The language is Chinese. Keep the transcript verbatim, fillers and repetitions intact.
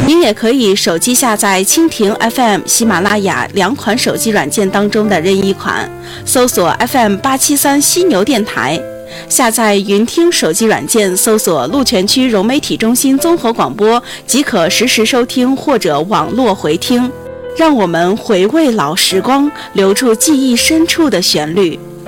您也可以手机下载蜻蜓 F M、喜马拉雅两款手机软件当中的任意款，搜索 F M 八七三犀牛电台。下载云听手机软件，搜索鹿泉区融媒体中心综合广播，即可实时收听或者网络回听。让我们回味老时光，留住记忆深处的旋律。